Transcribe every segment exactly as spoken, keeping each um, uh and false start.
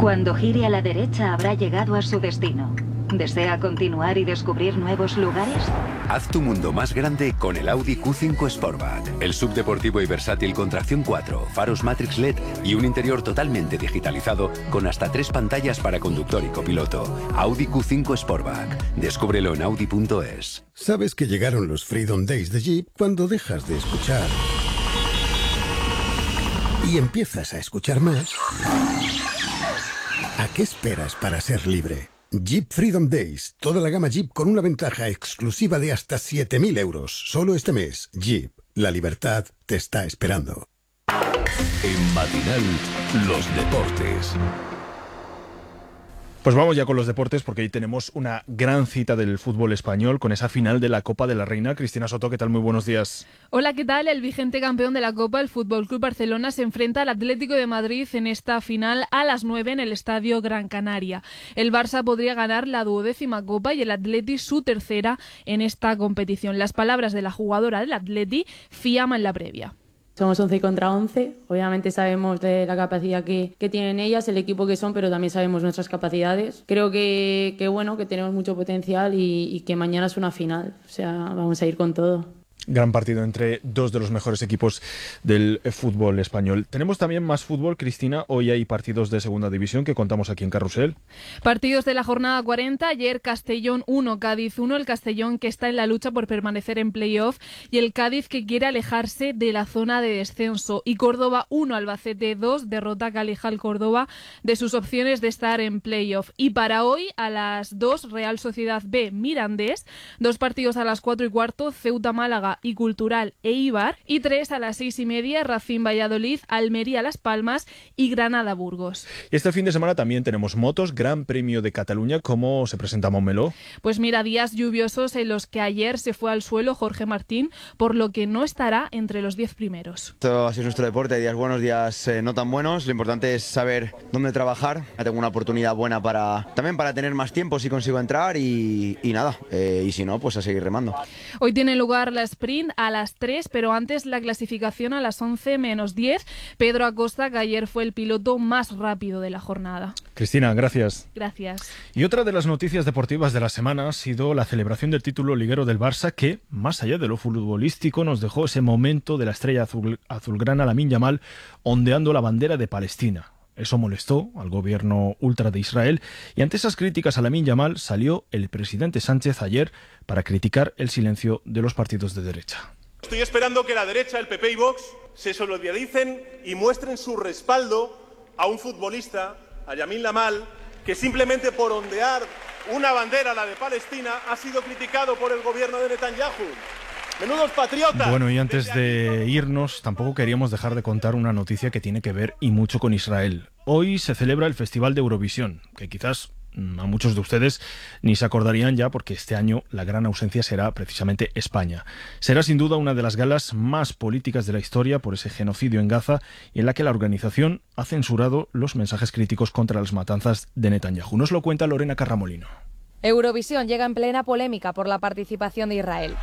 Cuando gire a la derecha habrá llegado a su destino. ¿Desea continuar y descubrir nuevos lugares? Haz tu mundo más grande con el Audi Q cinco Sportback. El subdeportivo y versátil con tracción cuatro, faros Matrix L E D y un interior totalmente digitalizado con hasta tres pantallas para conductor y copiloto. Audi Q cinco Sportback. Descúbrelo en audi punto es. Sabes que llegaron los Freedom Days de Jeep cuando dejas de escuchar y empiezas a escuchar más. ¿A qué esperas para ser libre? Jeep Freedom Days. Toda la gama Jeep con una ventaja exclusiva de hasta siete mil euros. Solo este mes. Jeep. La libertad te está esperando. En Matinal, los deportes. Pues vamos ya con los deportes, porque hoy tenemos una gran cita del fútbol español con esa final de la Copa de la Reina. Cristina Soto, ¿qué tal? Muy buenos días. Hola, ¿qué tal? El vigente campeón de la Copa, el F C Barcelona, se enfrenta al Atlético de Madrid en esta final a las nueve en el Estadio Gran Canaria. El Barça podría ganar la duodécima Copa y el Atleti su tercera en esta competición. Las palabras de la jugadora del Atleti, Fiamma, en la previa. Somos once contra once, obviamente sabemos de la capacidad que, que tienen ellas, el equipo que son, pero también sabemos nuestras capacidades. Creo que, que bueno, que tenemos mucho potencial y, y que mañana es una final, o sea, vamos a ir con todo. Gran partido entre dos de los mejores equipos del fútbol español. Tenemos también más fútbol, Cristina. Hoy hay partidos de segunda división que contamos aquí en Carrusel. Partidos de la jornada cuarenta. Ayer Castellón uno, Cádiz uno. El Castellón que está en la lucha por permanecer en playoff y el Cádiz que quiere alejarse de la zona de descenso. Y Córdoba uno, Albacete dos. Derrota que aleja al Córdoba de sus opciones de estar en playoff. Y para hoy a las dos, Real Sociedad B, Mirandés. Dos partidos a las cuatro y cuarto, Ceuta Málaga y Cultural e Eibar, y tres a las seis y media, Racing Valladolid, Almería Las Palmas y Granada Burgos. Este fin de semana también tenemos motos, Gran Premio de Cataluña. ¿Cómo se presenta Montmeló? Pues mira, días lluviosos en los que ayer se fue al suelo Jorge Martín, por lo que no estará entre los diez primeros. Esto así es nuestro deporte, hay días buenos, días eh, no tan buenos. Lo importante es saber dónde trabajar. Ya tengo una oportunidad buena para también para tener más tiempo si consigo entrar y, y nada, eh, y si no, pues a seguir remando. Hoy tiene lugar la sprint a las tres, pero antes la clasificación a las once menos diez. Pedro Acosta, que ayer fue el piloto más rápido de la jornada. Cristina, gracias. Gracias. Y otra de las noticias deportivas de la semana ha sido la celebración del título liguero del Barça, que, más allá de lo futbolístico, nos dejó ese momento de la estrella azul, azulgrana Lamine Yamal ondeando la bandera de Palestina. Eso molestó al gobierno ultra de Israel y ante esas críticas a Lamine Yamal salió el presidente Sánchez ayer para criticar el silencio de los partidos de derecha. Estoy esperando que la derecha, el P P y Vox, se solidaricen y muestren su respaldo a un futbolista, a Lamine Yamal, que simplemente por ondear una bandera, la de Palestina, ha sido criticado por el gobierno de Netanyahu. ¡Menudos patriotas! Bueno, y antes de irnos, tampoco queríamos dejar de contar una noticia que tiene que ver y mucho con Israel. Hoy se celebra el Festival de Eurovisión, que quizás a muchos de ustedes ni se acordarían ya, porque este año la gran ausencia será precisamente España. Será sin duda una de las galas más políticas de la historia por ese genocidio en Gaza y en la que la organización ha censurado los mensajes críticos contra las matanzas de Netanyahu. Nos lo cuenta Lorena Carramolino. Eurovisión llega en plena polémica por la participación de Israel.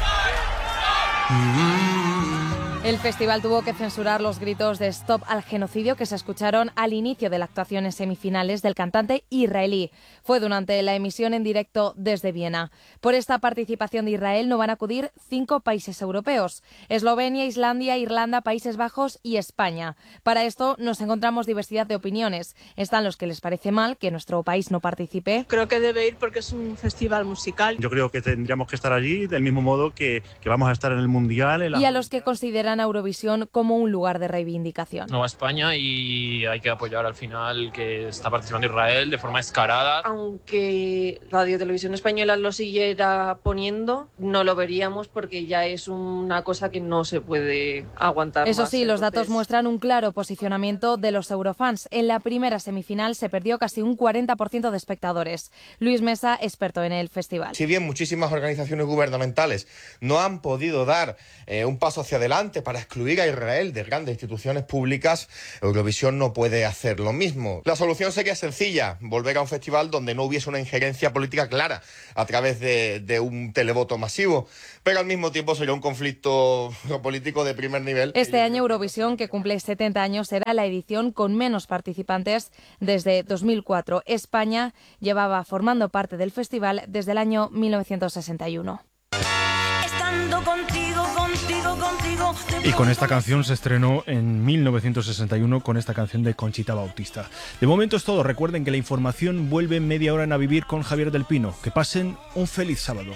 El festival tuvo que censurar los gritos de Stop al genocidio que se escucharon al inicio de la actuación en semifinales del cantante israelí. Fue durante la emisión en directo desde Viena. Por esta participación de Israel no van a acudir cinco países europeos: Eslovenia, Islandia, Irlanda, Países Bajos y España. Para esto nos encontramos diversidad de opiniones. Están los que les parece mal que nuestro país no participe. Creo que debe ir porque es un festival musical. Yo creo que tendríamos que estar allí del mismo modo que, que vamos a estar en el Mundial. En la... Y a los que consideran a Eurovisión como un lugar de reivindicación. No va a España y hay que apoyar al final que está participando Israel de forma descarada. Aunque Radio Televisión Española lo siguiera poniendo, no lo veríamos porque ya es una cosa que no se puede aguantar. Eso más. sí, los Entonces... datos muestran un claro posicionamiento de los eurofans. En la primera semifinal se perdió casi un cuarenta por ciento de espectadores. Luis Mesa, experto en el festival. Si bien muchísimas organizaciones gubernamentales no han podido dar eh, un paso hacia adelante para excluir a Israel de grandes instituciones públicas, Eurovisión no puede hacer lo mismo. La solución sería sencilla, volver a un festival donde no hubiese una injerencia política clara a través de, de un televoto masivo, pero al mismo tiempo sería un conflicto político de primer nivel. Este año Eurovisión, que cumple setenta años, será la edición con menos participantes desde dos mil cuatro. España llevaba formando parte del festival desde el año mil novecientos sesenta y uno. Contigo, contigo, contigo. Y con esta canción se estrenó en mil novecientos sesenta y uno con esta canción de Conchita Bautista. De momento es todo. Recuerden que la información vuelve en media hora en A Vivir con Javier del Pino. Que pasen un feliz sábado.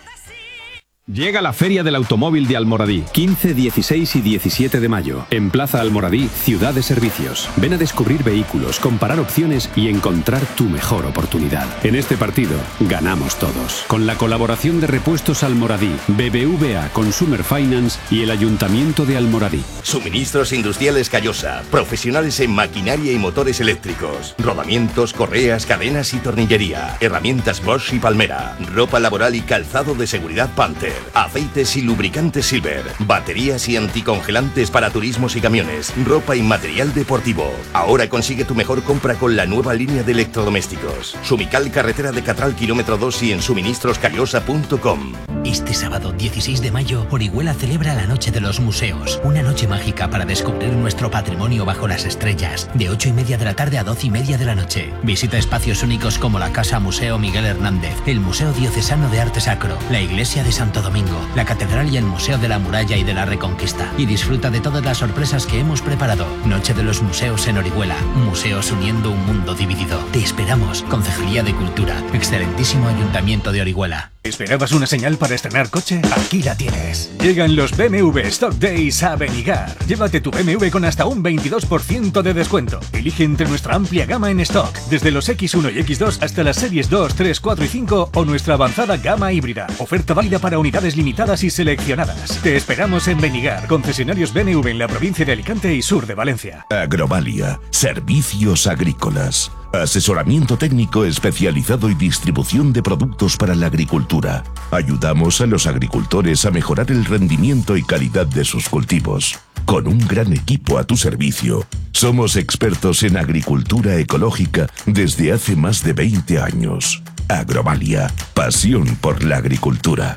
Llega la Feria del Automóvil de Almoradí, quince, dieciséis y diecisiete de mayo. En Plaza Almoradí, ciudad de servicios. Ven a descubrir vehículos, comparar opciones y encontrar tu mejor oportunidad. En este partido, ganamos todos. Con la colaboración de Repuestos Almoradí, B B V A Consumer Finance y el Ayuntamiento de Almoradí. Suministros Industriales Callosa, profesionales en maquinaria y motores eléctricos, rodamientos, correas, cadenas y tornillería, herramientas Bosch y Palmera, ropa laboral y calzado de seguridad Panther, aceites y lubricantes Silver, baterías y anticongelantes para turismos y camiones, ropa y material deportivo. Ahora consigue tu mejor compra con la nueva línea de electrodomésticos. Sumical, carretera de Catral, kilómetro dos y en suministros callosa punto com. Este sábado dieciséis de mayo, Orihuela celebra la Noche de los Museos, una noche mágica para descubrir nuestro patrimonio bajo las estrellas, de ocho y media de la tarde a doce y media de la noche. Visita espacios únicos como la Casa Museo Miguel Hernández, el Museo Diocesano de Arte Sacro, la Iglesia de Santo Domingo, la Catedral y el Museo de la Muralla y de la Reconquista. Y disfruta de todas las sorpresas que hemos preparado. Noche de los Museos en Orihuela, museos uniendo un mundo dividido. Te esperamos, Concejalía de Cultura, excelentísimo Ayuntamiento de Orihuela. ¿Esperabas una señal para estrenar coche? Aquí la tienes. Llegan los B M W Stock Days a Benigar. Llévate tu B M W con hasta un veintidós por ciento de descuento. Elige entre nuestra amplia gama en stock, desde los equis uno y equis dos hasta las series dos, tres, cuatro y cinco o nuestra avanzada gama híbrida. Oferta válida para unidades limitadas y seleccionadas. Te esperamos en Benigar, concesionarios B M W en la provincia de Alicante y sur de Valencia. Agrovalia, servicios agrícolas. Asesoramiento técnico especializado y distribución de productos para la agricultura. Ayudamos a los agricultores a mejorar el rendimiento y calidad de sus cultivos. Con un gran equipo a tu servicio, somos expertos en agricultura ecológica desde hace más de veinte años. Agrovalia, pasión por la agricultura.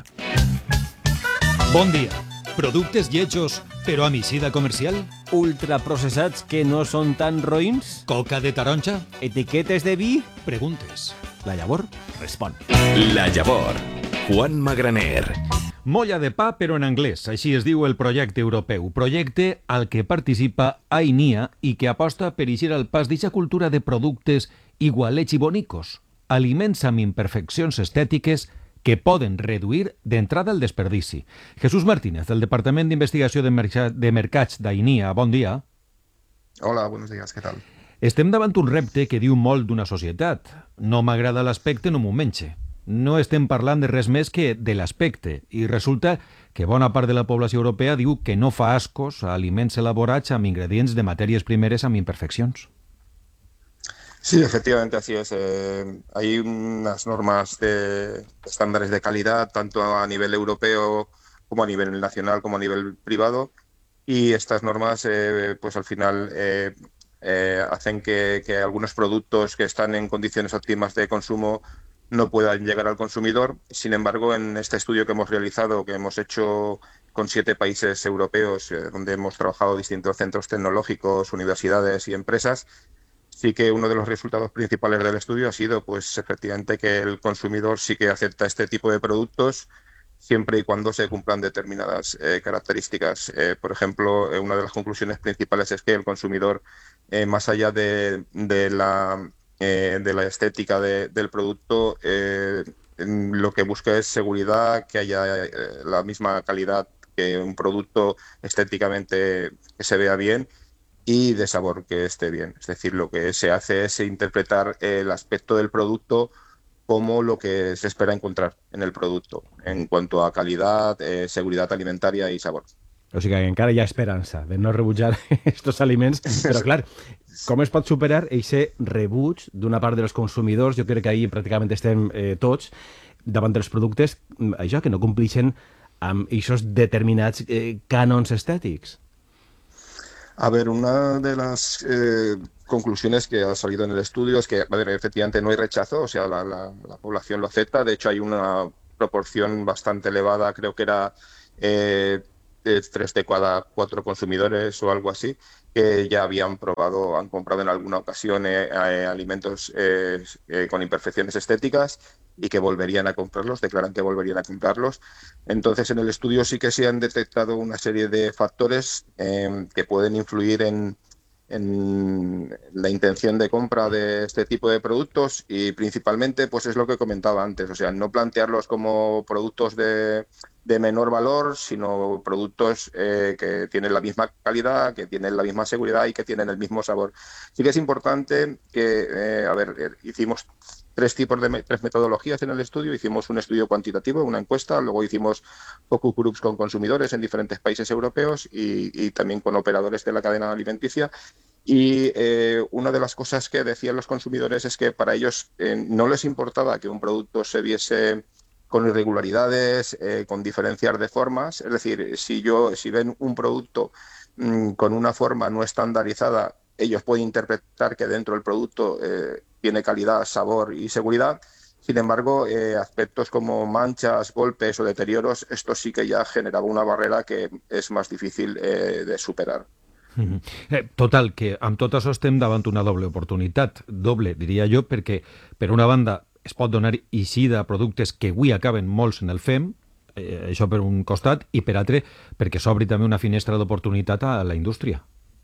Bon dia. Productes lletjos, però a misida comercial? Ultraprocessats que no són tan roïns? Coca de taronja? Etiquetes de vi? Preguntes. La Llavor respon. La Llavor. Juan Magraner. Molla de pa, però en anglès. Així es diu el projecte europeu. Projecte al que participa AINIA i que aposta per eixir al pas d'eixa cultura de productes igualets i bonicos. Aliments amb imperfeccions estètiques que poden reduir d'entrada el desperdici. Jesús Martínez, del Departament d'Investigació de, Merca de Mercats d'AINIA. Bon dia. Hola, buenos días, què tal? Estem davant un repte que diu molt d'una societat. No m'agrada l'aspecte, no m'ho menxe. No estem parlant de res més que de l'aspecte, i resulta que bona part de la població europea diu que no fa ascos a aliments elaborats amb ingredients de matèries primeres amb imperfeccions. Sí, efectivamente, así es. Eh, hay unas normas de estándares de calidad, tanto a nivel europeo como a nivel nacional, como a nivel privado, y estas normas, eh, pues al final, eh, eh, hacen que, que algunos productos que están en condiciones óptimas de consumo no puedan llegar al consumidor. Sin embargo, en este estudio que hemos realizado, que hemos hecho con siete países europeos, eh, donde hemos trabajado distintos centros tecnológicos, universidades y empresas, sí que uno de los resultados principales del estudio ha sido, pues efectivamente, que el consumidor sí que acepta este tipo de productos siempre y cuando se cumplan determinadas eh, características. Eh, por ejemplo, eh, una de las conclusiones principales es que el consumidor, eh, más allá de, de, la, eh, de la estética de, del producto, eh, lo que busca es seguridad, que haya eh, la misma calidad que un producto estéticamente que se vea bien, y de sabor que esté bien. Es decir, lo que se hace es interpretar el aspecto del producto como lo que se espera encontrar en el producto, en cuanto a calidad, eh, seguridad alimentaria i sabor. O sigui que encara hi ha esperança de no rebutjar estos aliments, però clar, com es pot superar aquest rebuig d'una part dels consumidors? Jo crec que ahir pràcticament estem eh, tots davant dels productes, això, que no complixen amb aquests determinats eh, cànons estètics? A ver, una de las eh, conclusiones que ha salido en el estudio es que, a ver, efectivamente no hay rechazo, o sea, la, la, la población lo acepta. De hecho, hay una proporción bastante elevada, creo que era eh, de tres de cada cuatro consumidores o algo así, que ya habían probado, han comprado en alguna ocasión eh, eh, alimentos eh, eh, con imperfecciones estéticas y que volverían a comprarlos, declaran que volverían a comprarlos. Entonces, en el estudio sí que se han detectado una serie de factores eh, que pueden influir en, en la intención de compra de este tipo de productos y principalmente pues es lo que comentaba antes, o sea, no plantearlos como productos de, de menor valor, sino productos eh, que tienen la misma calidad, que tienen la misma seguridad y que tienen el mismo sabor. Sí que es importante que, eh, a ver, hicimos tres tipos de tres metodologías en el estudio. Hicimos un estudio cuantitativo, una encuesta, luego hicimos focus groups con consumidores en diferentes países europeos y, y también con operadores de la cadena alimenticia. Y eh, una de las cosas que decían los consumidores es que para ellos eh, no les importaba que un producto se viese con irregularidades, eh, con diferencias de formas. Es decir, si yo si ven un producto mmm, con una forma no estandarizada, ellos pueden interpretar que dentro del producto eh, tiene calidad, sabor y seguridad. Sin embargo, eh, aspectos como manchas, golpes o deterioros, esto sí que ya generaba una barrera que és más difícil eh, de superar. Mm-hmm. eh, total, que amb tot això estem davant una doble oportunitat. Doble, diria jo, perquè per una banda es pot donar eixida a productes que avui acaben molts en el F E M, eh, això per un costat, i per altre perquè s'obri també una finestra d'oportunitat a la indústria.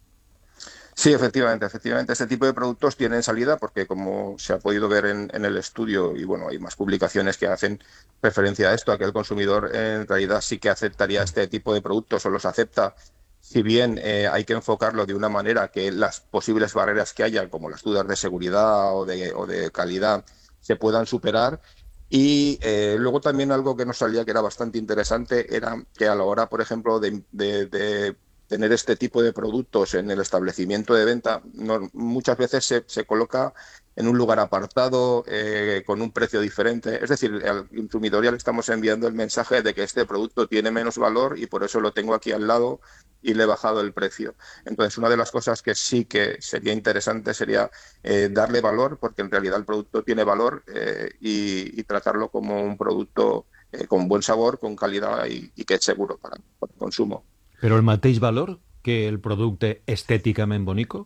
Sí, efectivamente, efectivamente. Este tipo de productos tienen salida porque, como se ha podido ver en, en el estudio, y bueno, hay más publicaciones que hacen referencia a esto, a que el consumidor en realidad sí que aceptaría este tipo de productos o los acepta, si bien eh, hay que enfocarlo de una manera que las posibles barreras que haya, como las dudas de seguridad o de, o de calidad, se puedan superar. Y eh, luego también algo que nos salía que era bastante interesante era que a la hora, por ejemplo, de, de, de tener este tipo de productos en el establecimiento de venta, no, muchas veces se, se coloca en un lugar apartado, eh, con un precio diferente. Es decir, al consumidor ya le estamos enviando el mensaje de que este producto tiene menos valor y por eso lo tengo aquí al lado y le he bajado el precio. Entonces, una de las cosas que sí que sería interesante sería eh, darle valor, porque en realidad el producto tiene valor eh, y, y tratarlo como un producto eh, con buen sabor, con calidad y, y que es seguro para, para el consumo. Però el mateix valor que el producte estèticament bonico?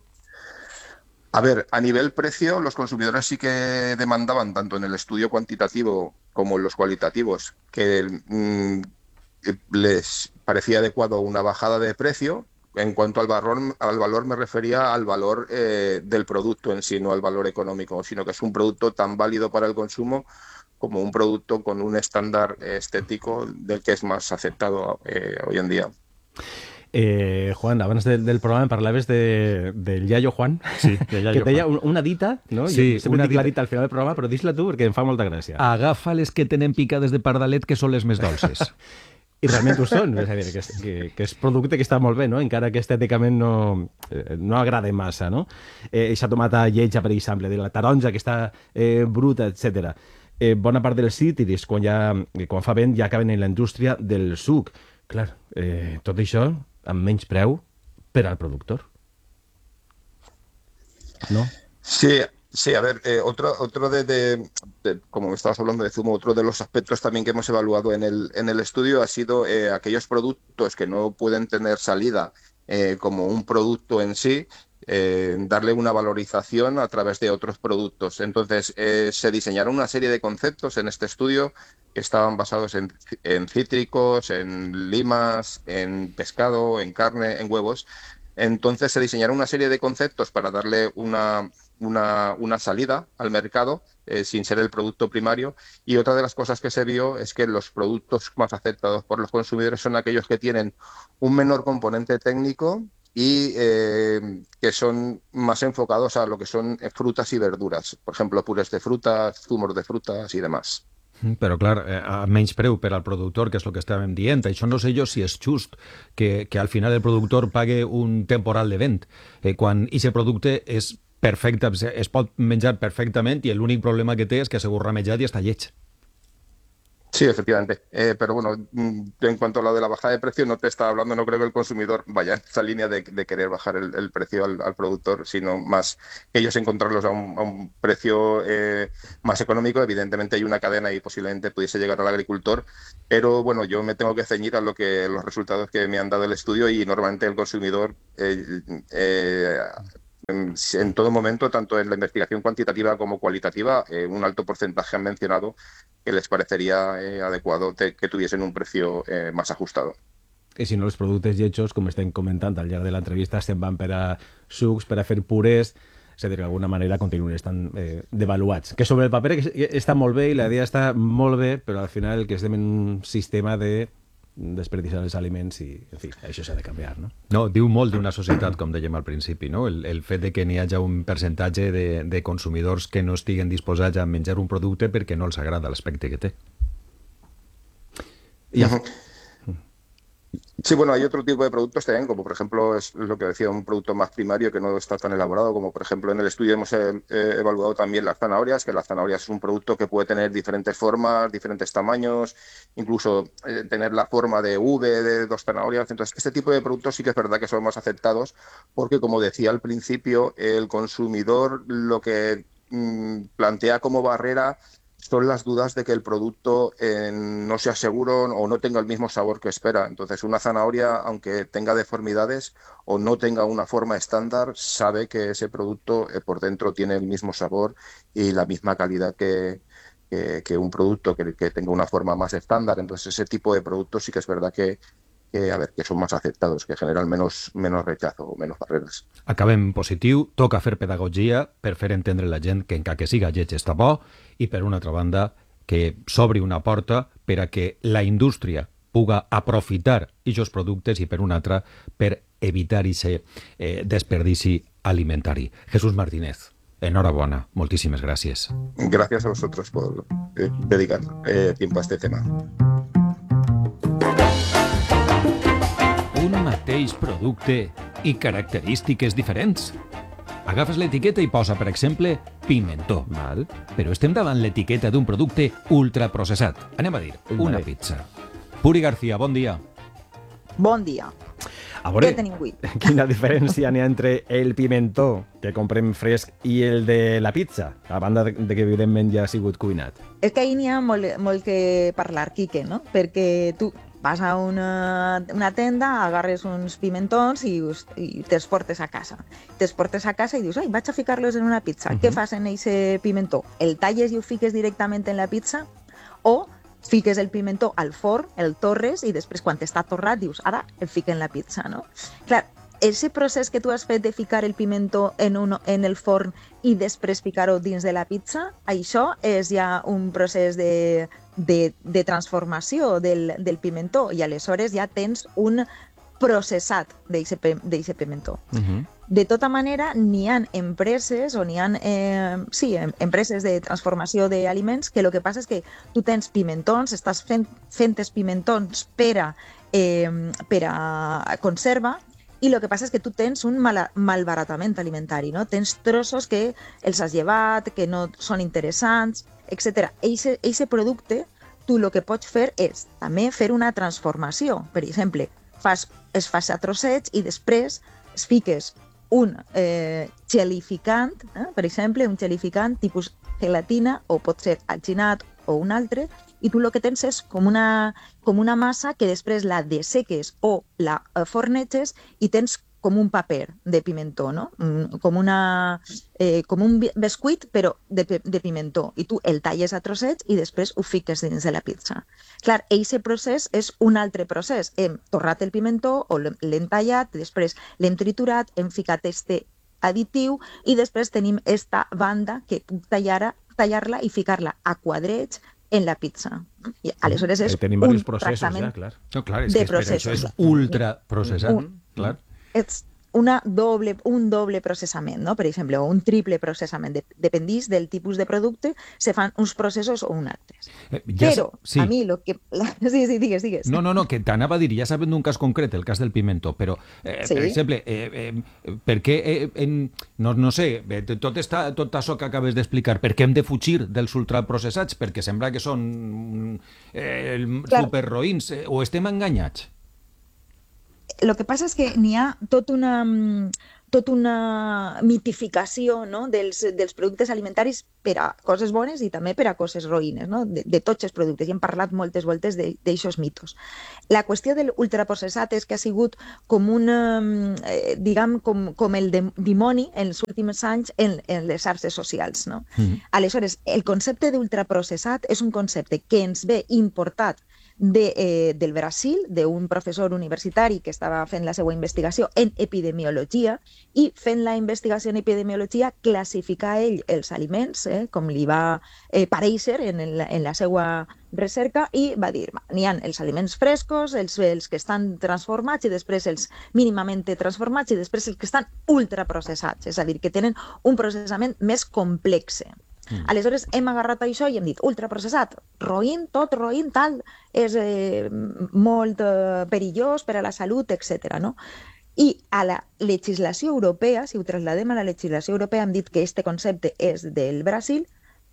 A ver, a nivel precio, los consumidores sí que demandaban, tanto en el estudio cuantitativo como en los cualitativos, que mmm, les parecía adecuado una bajada de precio. En cuanto al valor, al valor me refería al valor eh, del producto en sí, no al valor económico, sino que es un producto tan válido para el consumo como un producto con un estándar estético del que es más aceptado eh, hoy en día. Eh, Juan, abans del, del programa parlaves de, del Yayo Juan, sí, de Yayo que deia Juan. una dita, no? Sí, jo sempre una dic dita. la dita al final del programa, però dis-la tu perquè em fa molta gràcia. Agafa les que tenen picades de pardalet, que són les més dolces. I realment ho són, és a dir, que és, que, que és producte que està molt bé, no? Encara que estèticament no, eh, no agrada massa, no? Eh, eixa tomata lletja, per exemple, de la taronja que està eh, bruta, etcètera. Eh, bona part dels cítrics, quan, ja, quan fa vent, ja acaben en la indústria del suc. Clar, eh, tot això amb menys preu per al productor. ¿No? Sí, sí, a ver, eh, otro, otro de, de, de, como me estabas hablando de zumo, otro de los aspectos también que hemos evaluado en el, en el estudio ha sido eh, aquellos productos que no pueden tener salida eh, como un producto en sí, eh, darle una valorización a través de otros productos. Entonces, eh, se diseñaron una serie de conceptos en este estudio que estaban basados en, en cítricos, en limas, en pescado, en carne, en huevos. Entonces se diseñaron una serie de conceptos para darle una, una, una salida al mercado eh, sin ser el producto primario. Y otra de las cosas que se vio es que los productos más aceptados por los consumidores son aquellos que tienen un menor componente técnico y eh, que son más enfocados a lo que son frutas y verduras. Por ejemplo, purés de frutas, zumos de frutas y demás. Però, clar, a menys preu per al productor, que és el que estàvem dient. Això no sé jo si és just que, que al final el productor pague un temporal de vent, eh, quan aquest producte és perfecte, es pot menjar perfectament i l'únic problema que té és que s'ha ramejat i està lleig. Sí, efectivamente. Eh, pero bueno, en cuanto a lo de la bajada de precio, no te estaba hablando, no creo que el consumidor vaya en esa línea de, de querer bajar el, el precio al, al productor, sino más que ellos encontrarlos a un, a un precio eh, más económico. Evidentemente hay una cadena y posiblemente pudiese llegar al agricultor, pero bueno, yo me tengo que ceñir a lo que los resultados que me han dado el estudio y normalmente el consumidor eh, eh, En, en todo momento, tanto en la investigación cuantitativa como cualitativa, eh, un alto porcentaje han mencionado que les parecería eh, adecuado te, que tuviesen un precio eh, más ajustado. I si no, els productes lletjos, com estem comentant al llarg de l'entrevista, se'n van per a sucs, per a fer purés, és a dir, d'alguna manera continuen estant eh, devaluats. Que sobre el paper està molt bé i la idea està molt bé, però al final el que estem en un sistema de desperdiciar els aliments i, en fi, això s'ha de canviar, no? No, diu molt d'una societat, com dèiem al principi, no? El, el fet de que n'hi hagi un percentatge de, de consumidors que no estiguen disposats a menjar un producte perquè no els agrada l'aspecte que té. I uh-huh. Sí, bueno, hay otro tipo de productos también, como por ejemplo es lo que decía, un producto más primario que no está tan elaborado, como por ejemplo en el estudio hemos eh, evaluado también las zanahorias, que las zanahorias es un producto que puede tener diferentes formas, diferentes tamaños, incluso eh, tener la forma de V de dos zanahorias. Entonces, este tipo de productos sí que es verdad que son más aceptados porque, como decía al principio, el consumidor lo que mmm, plantea como barrera son las dudas de que el producto eh, no sea seguro o no tenga el mismo sabor que espera. Entonces, una zanahoria, aunque tenga deformidades o no tenga una forma estándar, sabe que ese producto eh, por dentro tiene el mismo sabor y la misma calidad que, que, que un producto que, que tenga una forma más estándar. Entonces, ese tipo de productos sí que es verdad que, que, a ver, que son más aceptados, que generan menos, menos rechazo o menos barreres. Acabem positiu, toca fer pedagogia per fer entendre la gent que encara que siga lleig està bo i, per una altra banda, que s'obri una porta per a que la indústria puga aprofitar aquests productes i, per una altra, per evitar aquest eh, desperdici alimentari. Jesús Martínez, enhorabona, moltíssimes gràcies. Gracias a vosotros por eh, dedicar eh, tiempo a este tema. Un mateix producte i característiques diferents. Agafes l'etiqueta i posa, per exemple, pimentó. Val. Però estem davant l'etiqueta d'un producte ultraprocessat. Anem a dir, una pizza. Puri García, bon dia. Bon dia. A veure, què tenim avui? Quina diferència n'hi ha entre el pimentó que comprem fresc i el de la pizza, a banda de que evidentment ja ha sigut cuinat? És que ahir n'hi ha molt, molt que parlar, Quique, no? Perquè tu vas a una, una tenda, agarres uns pimentons i, i te'ls portes a casa. Te'ls portes a casa i dius, ai, vaig a ficar-los en una pizza. Uh-huh. Què fas en aquest pimentó? El talles i ho fiques directament en la pizza? O fiques el pimentó al forn, el torres i després quan està torrat dius, ara el fico en la pizza, no? Clar, ese procés que tu has fet de ficar el pimentó en, un, en el forn i després ficar-ho dins de la pizza, això és ja un procés de, de, de transformació del, del pimentó i aleshores ja tens un processat d'aquest pimentó. Uh-huh. De tota manera, n'hi ha empreses o n'hi ha eh, sí, empreses de transformació d'aliments que el que passa és que tu tens pimentons, estàs fent, fent els pimentons per a, eh, per a conserva i el que passa és que tu tens un mal, malbaratament alimentari, no? Tens trossos que els has llevat, que no són interessants, etcètera. Eixe producte, tu el que pots fer és també fer una transformació. Per exemple, fas, es fas a trossets i després es fiques un eh, gelificant, eh? per exemple, un gelificant tipus gelatina o pot ser alginat o un altre, i tu el que tens és com una, com una massa que després la desseques o la forneges i tens com un paper de pimentó, no? Com, una, eh, com un bescuit, però de, de pimentó. I tu el talles a trossets i després ho fiques dins de la pizza. Clar, aquest procés és un altre procés. Hem torrat el pimentó o l'hem tallat, després l'hem triturat, hem ficat este additiu i després tenim esta banda que puc tallar-la tallar i ficar-la a quadrets en la pizza. I aleshores és tenim un processos, tractament ja, clar. No, clar, és que de és per processos. això és ultraprocessat, clar. És una doble, un doble processament, no? Per exemple, o un triple processament. De, dependís del tipus de producte, se fan uns processos o uns altres. Eh, ja Però, sí. a mi, lo que... Sí, sí, digues, digues. No, no, no, que t'anava a dir, ja sabem d'un cas concret, el cas del pimento, però, eh, Sí. per exemple, eh, eh, per què, eh, en, no, no sé, eh, tot, esta, tot això que acabes d'explicar, per què hem de fugir dels ultraprocessats? Perquè sembla que són eh, Clar. superroïns, eh, o estem enganyats? Lo que passa és que n'hi ha tot una, mm, tot una mitificació, no? dels, dels productes alimentaris per a coses bones i també per a coses roïnes, no? de, de tots els productes. I hem parlat moltes voltes d'aixòs mitos. La qüestió de l'ultraprocessat és que ha sigut com un, eh, diguem, com, com el de, dimoni en els últims anys en, en les xarxes socials. No? Mhm. Aleshores, el concepte d'ultraprocessat és un concepte que ens ve importat de, eh, del Brasil, d'un professor universitari que estava fent la seva investigació en epidemiologia, i fent la investigació en epidemiologia classificar ell els aliments, eh, com li va eh, parèixer en, el, en la seva recerca, i va dir, n'hi ha els aliments frescos, els, els que estan transformats, i després els mínimament transformats, i després els que estan ultraprocessats, és a dir, que tenen un processament més complex. Mm. Aleshores hem agarrat això i hem dit ultraprocessat, roïn, tot roïn, tal, és eh, molt eh, perillós per a la salut, etcètera. No? I a la legislació europea, si ho trasladem a la legislació europea, hem dit que este concepte és del Brasil.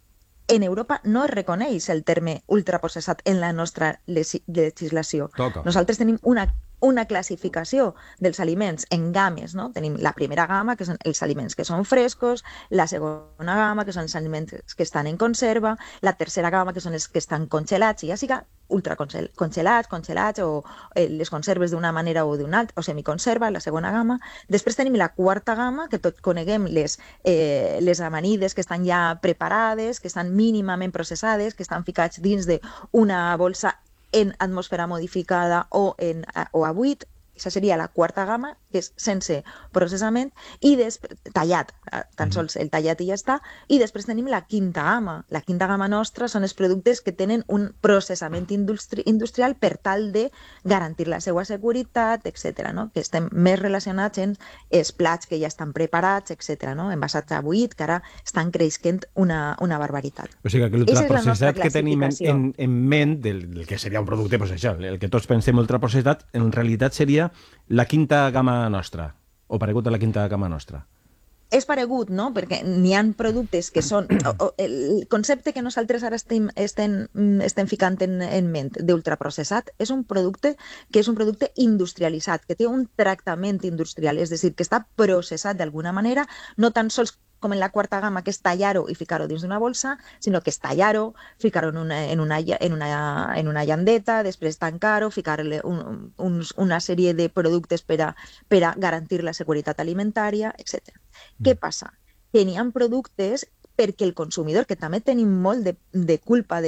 En Europa no es reconeix el terme ultraprocessat en la nostra legislació. Toca. Nosaltres tenim una una classificació dels aliments en games, no? Tenim la primera gamma, que són els aliments que són frescos, la segona gamma, que són els aliments que estan en conserva, la tercera gamma, que són els que estan congelats, i ja siga ultracongelats, congelats, o eh, les conserves d'una manera o d'una altra, o semiconserva, la segona gamma. Després tenim la quarta gamma, que tots coneguem les, eh, les amanides que estan ja preparades, que estan mínimament processades, que estan ficats dins d'una bolsa en atmosfera modificada o, en, o a buit. Això seria la quarta gamma, que és sense processament, i després, tallat, tan sols el tallat i ja està, i després tenim la quinta gamma. La quinta gamma nostra són els productes que tenen un processament industri industrial per tal de garantir la seva seguretat, etcètera. No? Que estem més relacionats en els plats que ja estan preparats, etcètera. No? Envasats a buit, que ara estan creixent una, una barbaritat. O sigui que l'ultraprocessat que tenim en, en, en ment del, del que seria un producte, pues això, el que tots pensem ultraprocessat, en realitat seria la quinta gamma nostra, o paregut a la quinta gamma nostra. És paregut, no? Perquè n'hi ha productes que són... O, o, el concepte que nosaltres ara estem, estem, estem ficant en, en ment d'ultraprocessat és un producte que és un producte industrialitzat, que té un tractament industrial, és a dir, que està processat d'alguna manera, no tan sols com en la quarta gamma, que és tallar-ho i ficar-ho dins d'una bolsa, sinó que és tallar-ho, ficar-ho en una, en, una, en, una, en una llandeta, després tancar-ho, ficar-li un, un, una sèrie de productes per a, per a garantir la seguretat alimentària, etcètera. Mm. Què passa? Que n'hi ha productes perquè el consumidor, que també tenim molt de, de culpa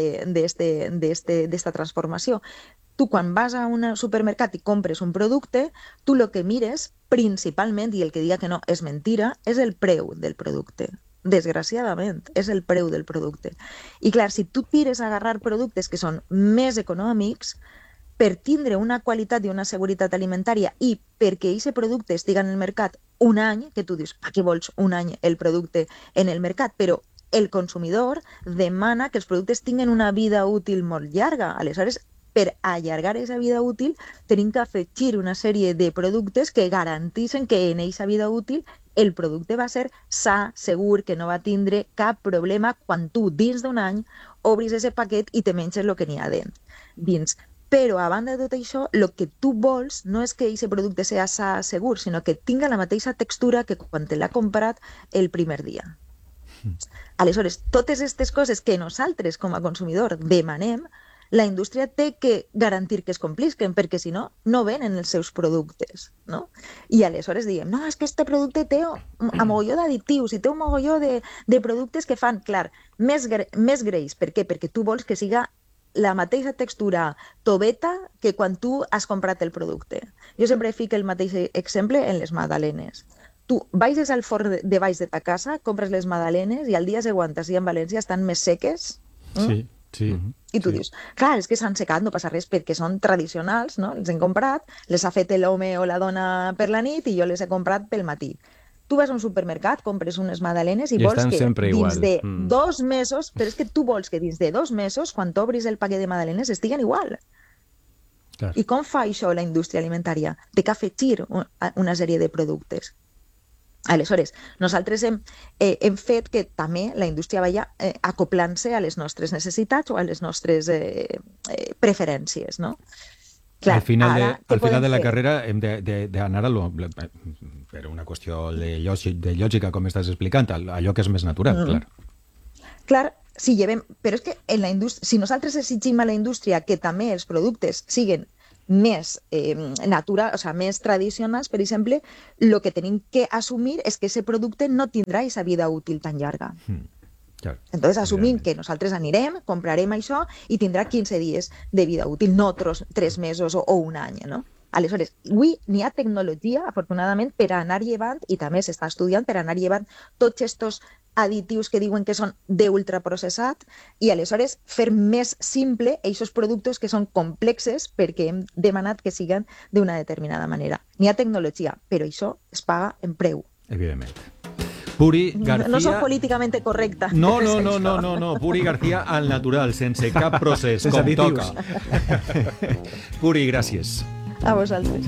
d'esta transformació, tu quan vas a un supermercat i compres un producte, tu el que mires principalment, i el que diga que no és mentira, és el preu del producte. Desgraciadament, és el preu del producte. I clar, si tu tires a agarrar productes que són més econòmics, per tindre una qualitat i una seguretat alimentària i perquè aquest producte estiga en el mercat un any, que tu dius, per què vols un any el producte en el mercat? Però el consumidor demana que els productes tinguin una vida útil molt llarga. Aleshores, per allargar aquesta vida útil, tenim que afegir una sèrie de productes que garanteixen que en aquesta vida útil el producte va ser sa, segur, que no va tindre cap problema quan tu, dins d'un any, obris aquest paquet i te menges el que n'hi ha dins. Però, a banda de tot això, el que tu vols no és que aquest producte sigui sa, segur, sinó que tinga la mateixa textura que quan te l'ha comprat el primer dia. Aleshores, totes aquestes coses que nosaltres, com a consumidor, demanem, la indústria té que garantir que es complisquen, perquè si no, no venen els seus productes, no? I aleshores diem, no, és que este producte té un mogolló d'additius i té un mogolló de, de productes que fan, clar, més, gre més greix. Per què? Perquè tu vols que siga la mateixa textura toveta que quan tu has comprat el producte. Jo sempre fico el mateix exemple en les magdalenes. Tu baixes al forn de baix de ta casa, compres les magdalenes i al dia següent, si en València estan més seques, sí. Sí. I tu sí. dius, clar, és que s'han secat, no passa res, perquè són tradicionals, no? Els hem comprat, les ha fet l'home o la dona per la nit i jo les he comprat pel matí. Tu vas a un supermercat, compres unes magdalenes i, I vols estan que sempre dins igual. de Mm. dos mesos, però és que tu vols que dins de dos mesos, quan t'obris el paquet de magdalenes, estiguen igual. Clar. I com fa això la indústria alimentària? Té que afegir un- una sèrie de productes. Aleshores, nosaltres hem, eh, hem fet que també la indústria vaya eh, acoplant-se a les nostres necessitats o a les nostres eh, eh, preferències, no? Clar, al final, ara, de, què al final podem de la fer? carrera hem d'anar a lo, per una qüestió de, lògic, de lògica, com estàs explicant, a allò que és més natural, Mm. clar. Clar, si llevem... Però és que en la indústria, si nosaltres exigim a la indústria que també els productes siguin més eh, natural, o sea, més tradicionals, per exemple, el que tenim que assumir és que aquest producte no tindrà aquesta vida útil tan llarga. Mm. Clar. Entonces assumim que nosaltres anirem, comprarem això i tindrà quinze dies de vida útil, no tros, tres mesos o, o un any, no? Aleshores, avui n'hi ha tecnologia, afortunadament, per anar llevant, i també s'està estudiant, per anar llevant tots aquests additius que diuen que són d'ultraprocessat i aleshores fer més simple aquests productes que són complexes perquè hem demanat que siguin d'una determinada manera. N'hi ha tecnologia, però això es paga en preu. Evidentment. Puri García... No soc políticament correcta. No, no, no, no, no, no. Puri García al natural, sense cap procés, Sense com additius. toca. Puri, gràcies. A vosaltres.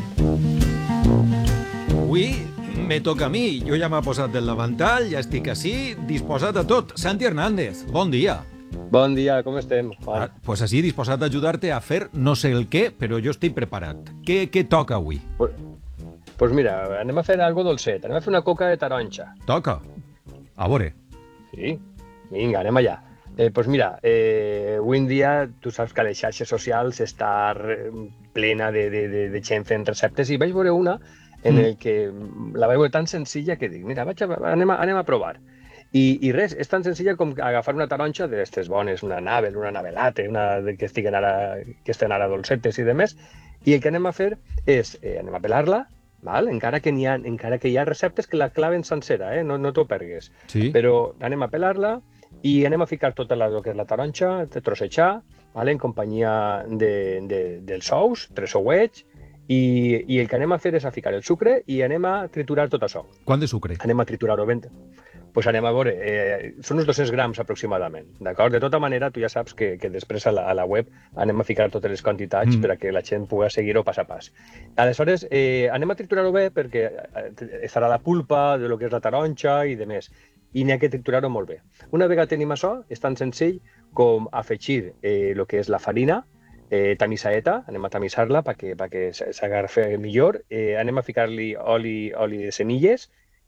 Avui me toca a mi. Jo ja m'ha posat del davantall, ja estic així, disposat a tot. Santi Hernández, bon dia. Bon dia, com estem? Ah, pues així, disposat a ajudar-te a fer no sé el què, però jo estic preparat. Què, què toca avui? Pues, pues mira, anem a fer algo dolcet. Anem a fer una coca de taronja. Toca. A veure. Sí? Vinga, anem allà. Eh, pues mira, eh, avui en dia tu saps que a les xarxes socials està re- plena de, de, de, de gent fent receptes i vaig veure una en Mm. el que la vaig veure tan senzilla que dic, mira, vaig a, anem, a, anem a provar. I, I res, és tan senzilla com agafar una taronja d'aquestes bones, una navel, una navelate, una de que estiguen ara, que estan ara dolcetes i demés, i el que anem a fer és, eh, anem a pelar-la, val? Encara que n'hi ha, encara que hi ha receptes que la claven sencera, eh? no, no t'ho pergues. Sí. Però anem a pelar-la i anem a ficar tota la, el que és la taronja, de trossejar, vale? En companyia de, de, dels ous, tres ouets, i, i el que anem a fer és a ficar el sucre i anem a triturar tot això. Quant de sucre? Anem a triturar-ho ben. Pues anem a veure, eh, són uns dos-cents grams aproximadament, d'acord? De tota manera, tu ja saps que, que després a la, a la web anem a ficar totes les quantitats Mm. mm. per a que la gent pugui seguir-ho pas a pas. Aleshores, eh, anem a triturar-ho bé perquè eh, estarà la pulpa de lo que és la taronja i de més, i n'hi ha que triturar-ho molt bé. Una vegada tenim això, és tan senzill com afegir eh, lo que és la farina, eh, tamisaeta, anem a tamisar-la perquè, perquè s'agafi millor, eh, anem a ficar-li oli, oli de semilles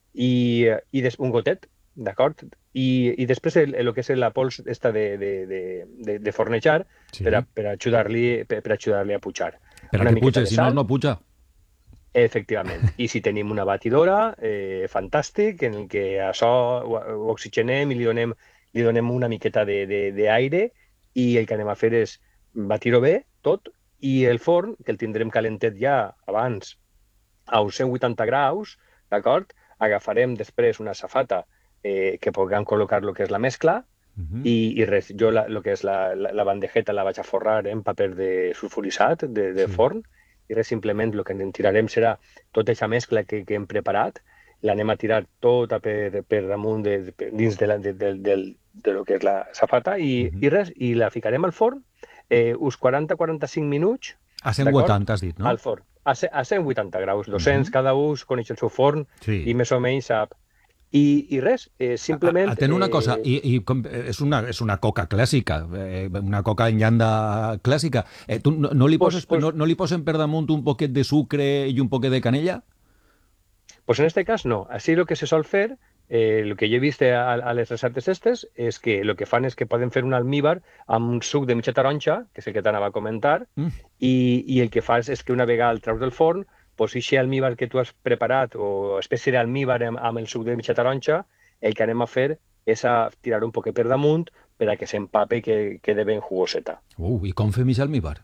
i, i des, un gotet, d'acord? I, I després el, el que és la pols esta de, de, de, de, de fornejar Sí. per, a, per ajudar-li per, per ajudar-li a pujar. Per a Una que miqueta puja, de si no, sal. no puja. Efectivament. I si tenim una batidora, eh, fantàstic, en el que això ho, ho oxigenem i li donem, li donem una miqueta d'aire i el que anem a fer és batir-ho bé, tot, i el forn, que el tindrem calentet ja abans a uns cent vuitanta graus, d'acord? Agafarem després una safata eh, que puguem col·locar el que és la mescla, Mhm. i, i res, jo la, lo que és la, la, la bandejeta la vaig a forrar en paper de sulfuritzat de, de Sí. forn, i res, simplement el que en tirarem serà tota aquesta mescla que, que hem preparat, l'anem a tirar tota per, per damunt de, de, dins de, la, de, de, de, de lo que és la safata i, Mhm. i res, i la ficarem al forn eh, uns quaranta a quaranta-cinc minuts. A cent d'acord? vuitanta has dit, no? Al forn, a, ce- a cent vuitanta graus, dos-cents, Mhm. cada un coneix el seu forn Sí. i més o menys sap. I, i res, eh, simplement... Atén una eh, cosa, i, i com, eh, és, una, és una coca clàssica, eh, una coca en llanda clàssica. Eh, tu no, no, li Pues- poses, pues- no, no li posen per damunt un poquet de sucre i un poquet de canella? Pues en este cas no. Així el que se sol fer, eh, el que jo he vist a, a les receptes estes, és que el que fan és que poden fer un almíbar amb un suc de mitja taronja, que és el que t'anava a comentar, Mm. i, i el que fas és que una vegada el treus del forn, pues eixe almíbar que tu has preparat, o espècie d'almíbar amb, amb el suc de mitja taronja, el que anem a fer és a tirar un poquet per damunt per a que s'empape i que quede ben jugoseta. Uh, I com fem això almíbar?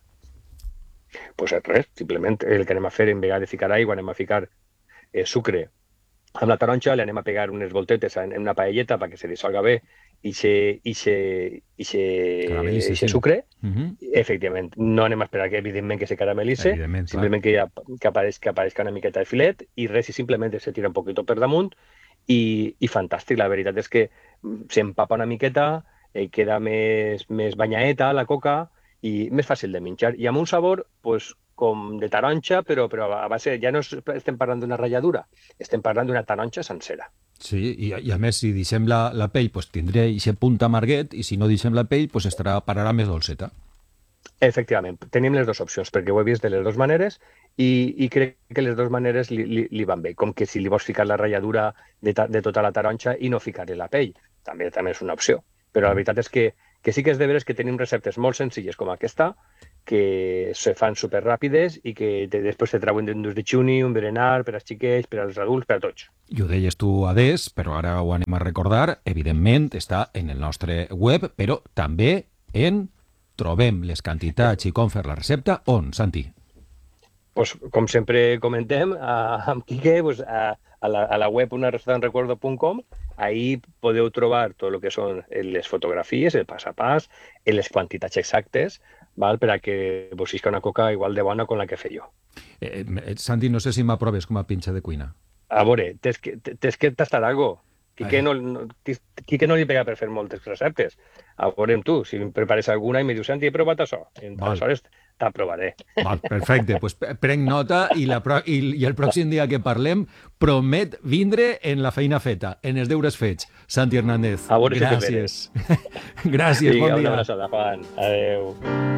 Pues res, simplement el que anem a fer, en vegada de ficar aigua, anem a ficar eh, sucre amb la taronja, li anem a pegar unes voltetes en en una paelleta perquè se dissolga bé ixe, ixe, ixe, Caramelice, ixe sí. sucre, Mhm. efectivament, no anem a esperar que evidentment que se caramelice, Evidentment, clar. simplement que, ja, que, apareix, que apareixca una miqueta de filet i res, i simplement se tira un poquito per damunt i, i fantàstic. La veritat és que s'empapa una miqueta, eh, queda més, més banyaeta la coca i més fàcil de menjar. I amb un sabor, pues, com de taronja, però, però a base, ja no estem parlant d'una ratlladura, estem parlant d'una taronja sencera. Sí, i, i a més, si deixem la, la pell, pues, tindré aquest punt amarguet, i si no deixem la pell, pues, estarà, pararà més dolceta. Efectivament, tenim les dues opcions, perquè ho he vist de les dues maneres i, i crec que les dues maneres li, li, li van bé, com que si li vols ficar la ratlladura de, ta, de tota la taronja i no ficar-li la pell, també també és una opció. Però la veritat és que, que sí que és de veres que tenim receptes molt senzilles com aquesta, que se fan superràpides i que te, després te trauen d'un desdejuni, un berenar per als xiquets, per als adults, per a tots. I ho deies tu adés, però ara ho anem a recordar. Evidentment, està en el nostre web, però també en trobem les quantitats i com fer la recepta. On, Santi? Pues, com sempre comentem, a, amb Quique, pues, a, a, la, a la web una receta en recuerdo punt com, ahí podeu trobar tot el que són les fotografies, el pas a pas, les quantitats exactes, val? Per a que vos isca una coca igual de bona com la que fe jo. Eh, eh, Santi, no sé si m'aproves com a pinxa de cuina. A veure, tens que, tens que tastar algo. Quique no, no, Quique no li pega per fer moltes receptes. A veure tu, si em prepares alguna i me dius, Santi, he provat això. Aleshores t'aprovaré. Val, perfecte, pues prenc nota i, la, i, i el pròxim dia que parlem promet vindre en la feina feta, en els deures fets. Santi Hernández, a veure gràcies. Gràcies, sí, bon dia. Una abraçada, Juan. Adéu.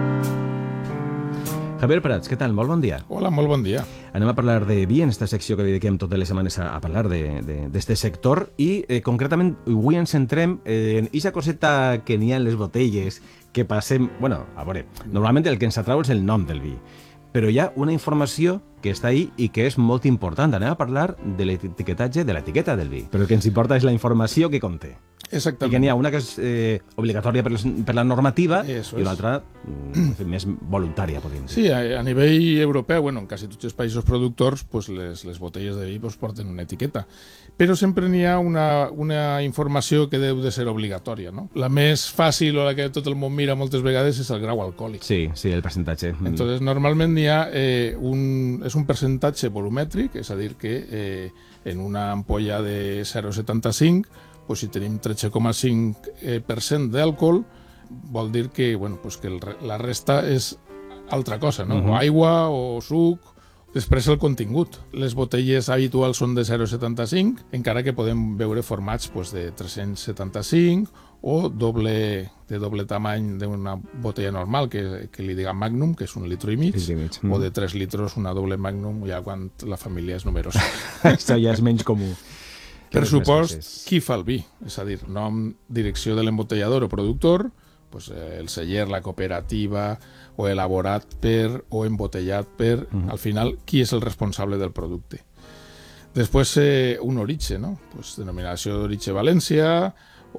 Javier Prats, què tal? Molt bon dia. Hola, molt bon dia. Anem a parlar de vi en esta secció que dediquem totes les setmanes a, a parlar d'aquest sector i eh, concretament avui ens centrem eh, en aquesta coseta que n'hi ha en les botelles que passem... Bueno, a veure, normalment el que ens atrau és el nom del vi, però hi ha una informació que està ahí i que és molt important. Anem a parlar de l'etiquetatge de l'etiqueta del vi, però el que ens importa és la informació que conté. Exactament. I que n'hi ha una que és eh, obligatòria per, les, per la normativa Eso i és. l'altra mm, més voluntària, podríem dir. Sí, a, a nivell europeu, bueno, en quasi tots els països productors, pues les, les botelles de vi pues, porten una etiqueta. Però sempre n'hi ha una, una informació que deu de ser obligatòria, no? La més fàcil o la que tot el món mira moltes vegades és el grau alcohòlic. Sí, sí, el percentatge. Entonces, normalment n'hi ha eh, un, és un percentatge volumètric, és a dir, que eh, en una ampolla de zero coma setanta-cinc, pues, si tenim tretze coma cinc per cent d'alcohol, vol dir que, bueno, pues, que el, la resta és altra cosa, no? Uh-huh. O aigua o suc. Després el contingut. Les botelles habituals són de zero coma setanta-cinc, encara que podem veure formats pues, de tres-cents setanta-cinc o doble, de doble tamany d'una botella normal, que, que li diguem Magnum, que és un litro i mig, i mig. Mm. o de tres litros una doble Magnum, ja quan la família és numerosa. Això ja és menys comú. Per supost, qui fa el vi? És a dir, nom, direcció de l'embotellador o productor, pues, eh, el celler, la cooperativa, o elaborat per, o embotellat per, uh-huh. al final, qui és el responsable del producte. Després, eh, un origen, no? Pues, denominació d'origen València,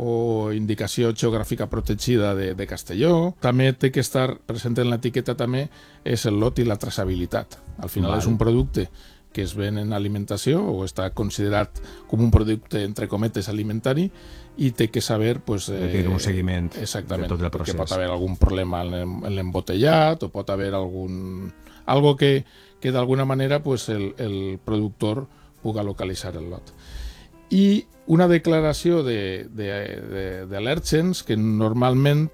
o indicació geogràfica protegida de, de Castelló. També té que estar present en l'etiqueta també és el lot i la traçabilitat. Al final Val. és un producte que es ven en alimentació o està considerat com un producte, entre cometes, alimentari i té que saber... Pues, eh, que un seguiment exactament, de tot el procés. Perquè pot haver algun problema en l'embotellat o pot haver algun... algo que, que d'alguna manera pues, el, el productor puga localitzar el lot. I una declaració d'al·lèrgens que normalment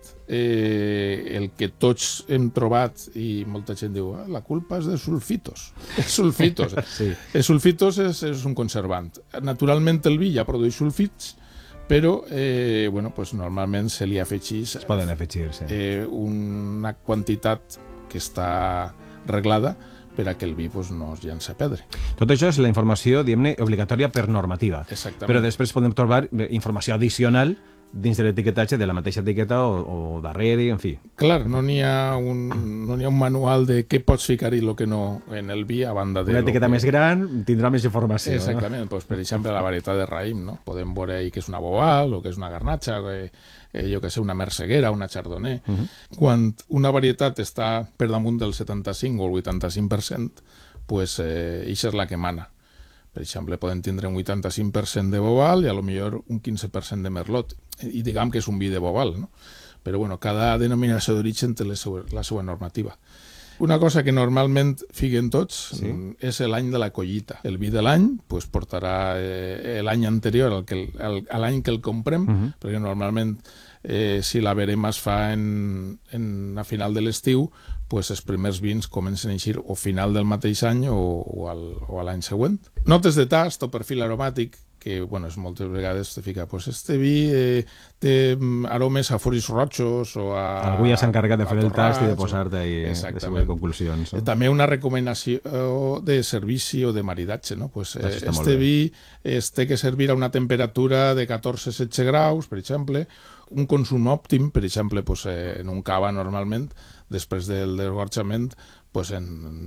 eh, el que tots hem trobat i molta gent diu ah, la culpa és de sulfitos. Els sulfitos. Sí. Els sulfitos és, és un conservant. Naturalment el vi ja produeix sulfits, però eh, bueno, pues normalment se li afegeix es poden afegir, sí. eh, una quantitat que està reglada per a que el vi pues, no es llença a perdre. Tot això és la informació, diguem-ne, obligatòria per normativa. Exactament. Però després podem trobar informació addicional dins de l'etiquetatge de la mateixa etiqueta o, o darrere, en fi. Clar, no n'hi ha, un, no n'hi ha un manual de què pots ficar i el que no en el vi a banda de... Una etiqueta que... més gran tindrà més informació. Exactament. No? Pues, per exemple, la varietat de raïm, no? Podem veure ahí que és una boal o que és una garnatxa, que, eh, jo que sé, una merceguera, una chardonnay. Uh -huh. Quan una varietat està per damunt del setanta-cinc o el vuitanta-cinc per cent, pues, eh, això és la que mana. Per exemple, poden tindre un vuitanta-cinc per cent de Boval i a lo millor un quinze per cent de Merlot. I diguem que és un vi de Boval, no? Però bueno, cada denominació d'origen té la seva, la seva normativa. Una cosa que normalment figuen tots sí. és l'any de la collita. El vi de l'any pues, portarà eh, l'any anterior al que el, el, a l'any que el comprem, uh-huh. perquè normalment eh, si la verema es fa en, en, a final de l'estiu, pues, els primers vins comencen a eixir o final del mateix any o, o, al, o a l'any següent. Notes de tast o perfil aromàtic, que bueno, moltes vegades te fica, pues este vi eh, té aromes a foris rojos o a... Algú ja s'ha encarregat de fer el tast i de posar-te ahí les seves conclusions. No? També una recomanació de servici o de maridatge, no? Pues, eh, este vi es té que servir a una temperatura de catorze a setze graus, per exemple, un consum òptim, per exemple, pues, eh, en un cava normalment, després del desgorjament, pues en,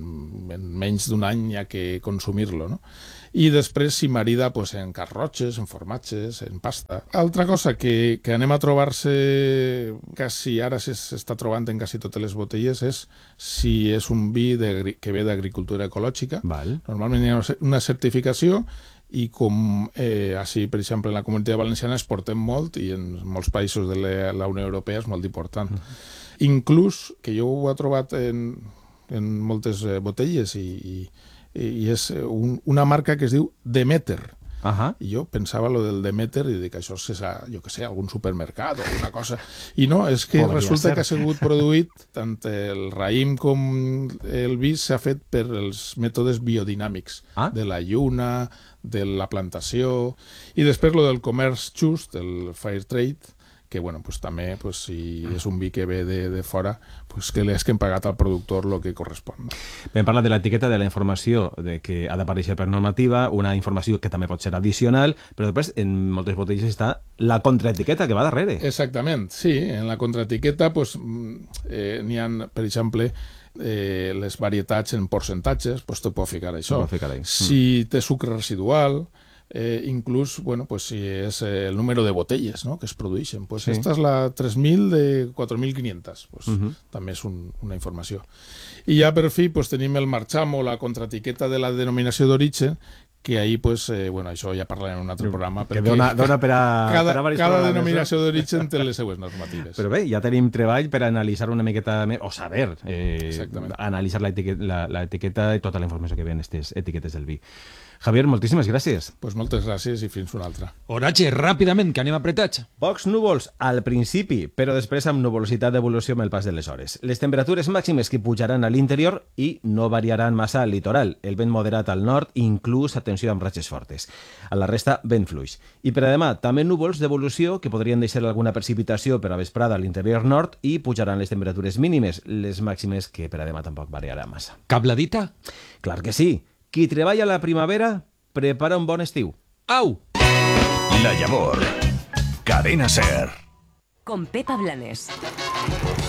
en menys d'un any hi ha que consumir-lo, no? I després s'hi marida pues, en carrotxes, en formatges, en pasta. Altra cosa que, que anem a trobar-se, quasi ara s'està trobant en quasi totes les botelles, és si és un vi de, que ve d'agricultura ecològica. Val. Normalment hi ha una certificació i com eh, així, per exemple, en la Comunitat Valenciana exportem molt i en molts països de la, la Unió Europea és molt important. Mm. Inclús, que jo ho he trobat en, en moltes eh, botelles i, i, i és un, una marca que es diu Demeter. Uh-huh. I jo pensava lo del Demeter i dic, això és, jo què sé, algun supermercat o alguna cosa. I no, és que Podria resulta ser. que ha sigut produït, tant el raïm com el vi s'ha fet per els mètodes biodinàmics, ah? de la lluna, de la plantació, i després lo del comerç just, el fair trade, que bueno, pues, també pues, si és un vi que ve de, de fora, pues, que és que hem pagat al productor el que correspon. No? Vam parlar de l'etiqueta, de la informació de que ha d'aparèixer per normativa, una informació que també pot ser addicional, però després en moltes botelles està la contraetiqueta que va darrere. Exactament, sí. En la contraetiqueta pues, eh, n'hi ha, per exemple, eh, les varietats en percentatges, pues, te pot ficar això. Ficar si té sucre residual, Eh, inclús, bueno, pues si és eh, el número de botelles, ¿no? que es produeixen. Pues sí. Esta és la tres mil de quatre mil quinientos. Pues uh-huh. també és un, una informació. I ja per fi pues, tenim el marchamo, la contraetiqueta de la denominació d'origen, que ahí, pues, eh, bueno, això ja parlarem en un altre programa. Que dona, dona per a... Cada, per a cada denominació d'origen té les seues normatives. Però bé, ja tenim treball per analitzar una miqueta més, o saber, eh, analitzar l'etiqueta i tota la informació que ve en aquestes etiquetes del vi. Javier, moltíssimes gràcies. Pues moltes gràcies i fins una altra. Oratge, ràpidament, que anem apretats. Pocs núvols al principi, però després amb nuvolositat d'evolució amb el pas de les hores. Les temperatures màximes que pujaran a l'interior i no variaran massa al litoral. El vent moderat al nord, inclús, atenció, amb ratxes fortes. A la resta, vent fluix. I per a demà, també núvols d'evolució que podrien deixar alguna precipitació per a vesprada a l'interior nord i pujaran les temperatures mínimes, les màximes que per a demà tampoc variaran massa. Cabladita? Clar que sí. Qui treballa a la primavera, prepara un bon estiu. Au! La Llavor. Cadena Ser. Con Pepa Blanes.